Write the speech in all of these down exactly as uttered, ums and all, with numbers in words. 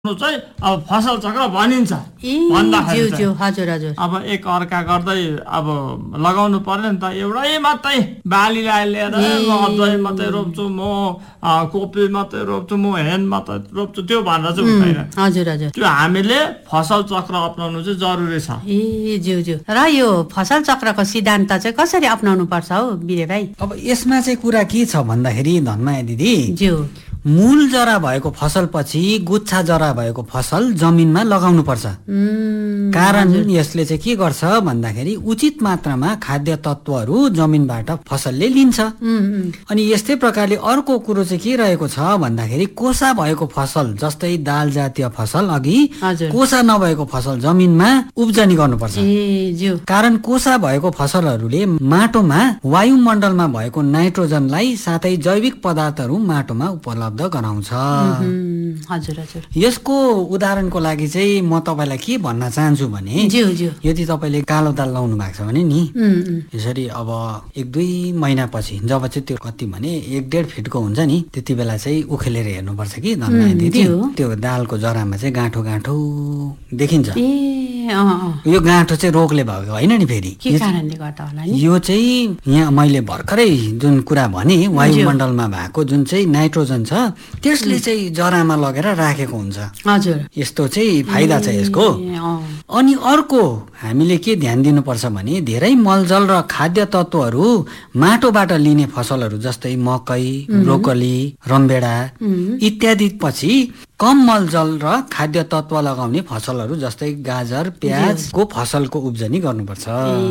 चाहिँ अब फसल चक्र भनिन्छ भन्दाखेरि चाहिँ हजुर हजुर अब एक अर्का गर्दै अब लगाउनु पर्ने नि त एउटै मात्रै बालीलाई लिएर अदुवा मात्रै रोप्छु म कोपी मात्रै रोप्छु म हेन मात्रै रोप्छु त्यो भनेर चाहिँ हुँदैन हजुर हजुर त्यो हामीले फसल चक्र अपनाउनु चाहिँ जरुरी छ ए ज्यू ज्यू र यो फसल चक्रको सिद्धान्त चाहिँ कसरी अपनाउनु पर्छ हौ बिरे भाइ अब यसमा चाहिँ कुरा के छ भन्दाखेरि धनमाया दिदी ज्यू मूल जरा भएको फसल पछि गुच्छा जरा भएको फसल जमिनमा लगाउनु पर्छ कारण यसले चाहिँ के गर्छ भन्दाखेरि उचित मात्रामा खाद्य तत्वहरू जमिनबाट फसलले लिन्छ अनि यस्तै प्रकारले अर्को कुरो चाहिँ के रहेको छ भन्दाखेरि कोसा भएको फसल जस्तै दाल जातीय फसल अघि कोसा नभएको फसल जमिनमा उब्जनी गर्नुपर्छ कारण कोसा भएको फसलहरूले माटोमा वायुमण्डलमा भएको नाइट्रोजनलाई साथै जैविक पदार्थहरू माटोमा उपलब्ध गराउँछ हजुर हजुर यसको उदाहरणको लागि चाहिँ म तपाईलाई के भन्न चाहन्छु भने यदि तपाईले कालो दाल लाउनु भएको छ भने नि यसरी अब एक दुई महिनापछि जब चाहिँ त्यो कति भने एक डेढ फिटको हुन्छ नि त्यति बेला चाहिँ उखेलेर हेर्नुपर्छ कि धनमाया दिदी त्यो दालको जरामा चाहिँ गाँठो गाँठो देखिन्छ यो गाँठो चाहिँ रोगले भएको होइन नि फेरि यो चाहिँ यहाँ मैले भर्खरै जुन कुरा भने वायुमण्डलमा भएको जुन चाहिँ नाइट्रोजन छ त्यसले चाहिँ जरामा लगेर राखेको हुन्छ हजुर यस्तो चाहिँ फाइदा छ यसको अनि अर्को हामीले के ध्यान दिनुपर्छ भने धेरै मलजल र खाद्य तत्वहरू माटोबाट लिने फसलहरू जस्तै मकै ब्रोकली रमभेडा इत्यादि पछि कम मलजल र खाद्य तत्व लगाउने फसलहरू जस्तै गाजर प्याजको फसलको उब्जनी गर्नुपर्छ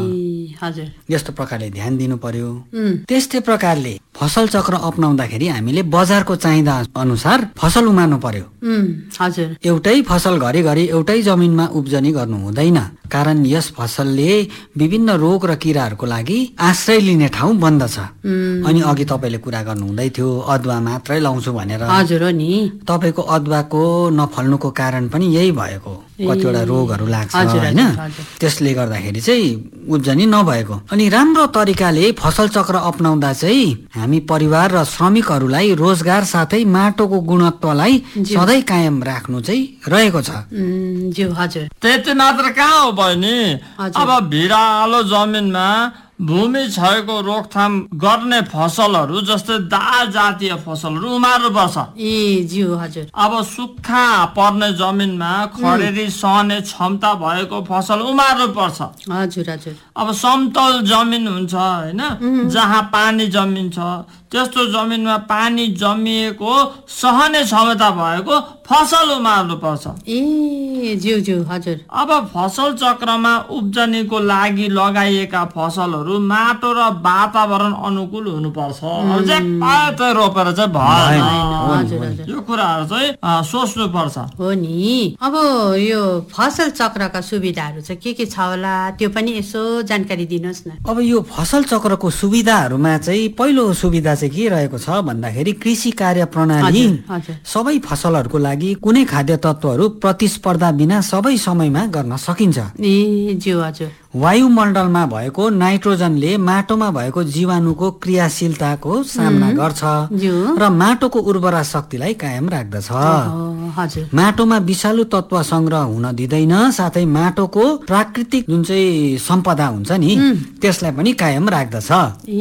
यस्तो प्रकारले ध्यान दिनु पर्यो त्यस्तै प्रकारले फसल चक्र अपनाउँदाखेरि हामीले बजारको चाहिदा अनुसार फसल उमार्नु पर्यो हजुर एउटै फसल घरिघरि एउटै जमिनमा उब्जनी गर्नु हुँदैन कारण यस फसलले विभिन्न रोग र किराहरूको लागि आश्रय लिने ठाउँ बन्दछ अनि अघि तपाईले कुरा गर्नु हुँदै थियो अदुवा मात्रै लाउँछु भनेर हजुर नि तपाईको अदुवाको नफल्नुको कारण पनि यही भएको कतिवटा रोगहरू लाग्छ हैन त्यसले गर्दाखेरि चाहिँ उब्जनी नभएको अनि राम्रो तरिकाले फसल चक्र अपनाउँदा चाहिँ हामी परिवार र श्रमिकहरूलाई रोजगार साथै माटोको गुणत्वलाई सधैँ कायम राख्नु चाहिँ रहेको छ ज्यू हजुर त्यति मात्र कहाँ हो बहिनी अब भिरालो जमिनमा भूमि क्षयको रोकथाम गर्ने फसलहरू जस्तै दाल जातीय फसलहरू उमार्नु पर्छ ए ज्यू हजुर अब सुक्खा पर्ने जमिनमा खडेरी सहने क्षमता भएको फसल उमार्नु पर्छ हजुर हजुर अब समतल जमिन हुन्छ हैन जहाँ पानी जमिन्छ त्यस्तो जमिनमा पानी जमिएको सहने क्षमता भएको फसल उमार्नु पर्छ ए ज्यू ज्यू हजुर अब फसल चक्रमा उब्जनीको लागि लगाइएका फसलहरू माटो र वातावरण अनुकूल हुनुपर्छ रोपेर चाहिँ भएन यो कुराहरू चाहिँ सोच्नु पर्छ हो नि अब यो फसल चक्रका सुविधाहरू चाहिँ के के छ होला त्यो पनि यसो जानकारी दिनुहोस् न अब यो फसल चक्रको सुविधाहरूमा चाहिँ पहिलो सुविधा चाहिँ के रहेको छ भन्दाखेरि कृषि कार्य प्रणाली सबै फसलहरूको लागि कुनै खाद्य तत्वहरू प्रतिस्पर्धा बिना सबै समयमा गर्न सकिन्छ ए ज्यू हजुर वायुमण्डलमा भएको नाइट्रोजनले माटोमा भएको जीवाणुको क्रियाशीलताको सामना गर्छ र माटोको उर्वरा शक्तिलाई कायम राख्दछ माटोमा विषालु तत्व संग्रह हुन दिँदैन साथै माटोको प्राकृतिक जुन चाहिँ सम्पदा हुन्छ नि त्यसलाई पनि कायम राख्दछ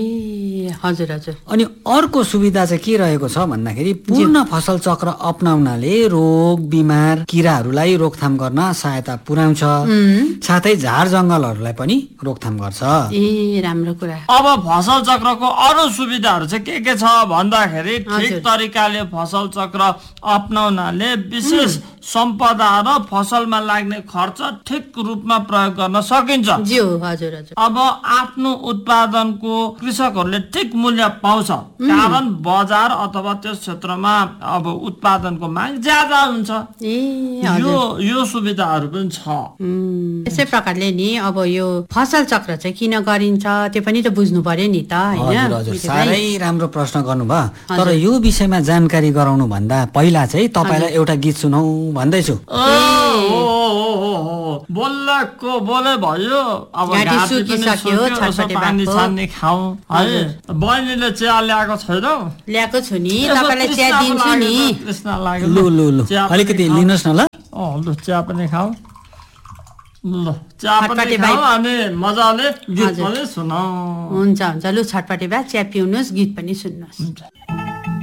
ए हजुर हजुर अनि अर्को सुविधा चाहिँ के रहेको छ भन्दाखेरि पूर्ण फसल चक्र अपनाउनाले रोग बिमार किराहरूलाई रोकथाम गर्न सहायता पुर्याउँछ साथै झार जङ्गलहरू पनि रोकथाम गर्छ ए राम्रो कुरा अब फसल चक्रको अरु सुविधाहरू चाहिँ के के छ भन्दाखेरि ठिक तरिकाले फसल चक्र अपनाउनाले विशेष सम्पदा र फसलमा लाग्ने खर्च ठिक रूपमा प्रयोग गर्न सकिन्छ ज्यू हजुर हजुर अब आफ्नो उत्पादनको कृषकहरूले ठिक मूल्य पाउँछ कारण बजार अथवा त्यस क्षेत्रमा अब उत्पादनको माग ज्यादा हुन्छ ए यो यो सुविधाहरू पनि छ यसै प्रकारले नि अब यो फसल चक्र चाहिँ किन गरिन्छ त्यो पनि त बुझ्नु पर्यो नि त हैन साह्रै राम्रो प्रश्न गर्नुभयो तर यो विषयमा जानकारी गराउनु भन्दा पहिला चाहिँ तपाईलाई एउटा गीत सुनाऊ भन्दैछु बोलेको बोले भयो अब घाँटी घाँटी पनि सुकिसक्यो, सुक्यो, यसो छटपटे पानी भएको। छान्ने खाऊ है बहिनीले चिया ल्याएको छैनौ ल्याएको छु नि यसो तपाईँलाई चिया तृष्णा दिन्छु नि लागेको छ, तृष्णा लाग्यो लु लु लु चिया पनि अलिकति खाऊ। लिनुहोस् न ल अँ लु चिया पनि खाऊ ल चिया पनि छटपटे खाऊ भाइ। अनि मजाले गीत हजुर। पनि सुनाऊ हुन्छ हुन्छ लु छटपटे भए चिया पिउनुहोस् गीत पनि सुन्नुहोस् हुन्छ